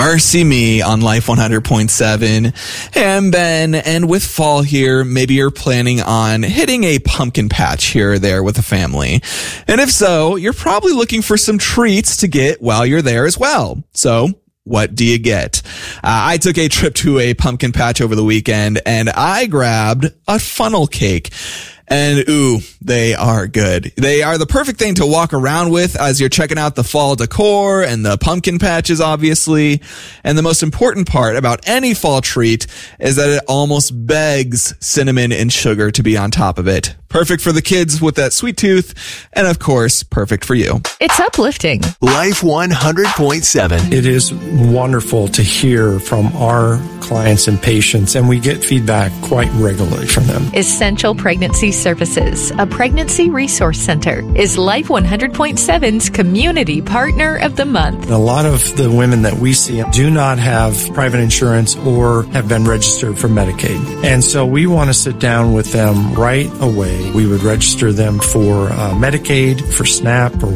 Mercy me on Life 100.7. Hey, I'm Ben, and with fall here, maybe you're planning on hitting a pumpkin patch here or there with a family. And if so, you're probably looking for some treats to get while you're there as well. So, what do you get? I took a trip to a pumpkin patch over the weekend, and I grabbed a funnel cake. And ooh, they are good. They are the perfect thing to walk around with as you're checking out the fall decor and the pumpkin patches, obviously. And the most important part about any fall treat is that it almost begs cinnamon and sugar to be on top of it. Perfect for the kids with that sweet tooth, and of course, perfect for you. It's uplifting. Life 100.7. It is wonderful to hear from our clients and patients, and we get feedback quite regularly from them. Essential Pregnancy Services, a pregnancy resource center, is Life 100.7's Community Partner of the Month. A lot of the women that we see do not have private insurance or have been registered for Medicaid. And so we want to sit down with them right away. We would register them for Medicaid, for SNAP, or